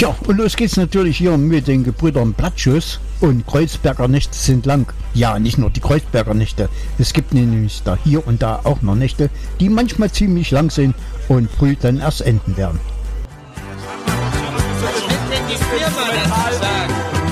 Tja, und los geht's natürlich hier mit den Gebrüdern Blattschuss. Und Kreuzberger Nächte sind lang. Ja, nicht nur die Kreuzberger Nächte. Es gibt nämlich da hier und da auch noch Nächte, die manchmal ziemlich lang sind und früh dann erst enden werden. Was ist denn die Firma dazu sagen?